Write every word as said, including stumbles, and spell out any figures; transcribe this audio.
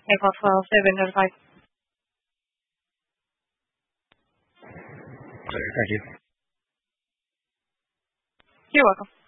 make off while they've been notified. Thank you. You're welcome.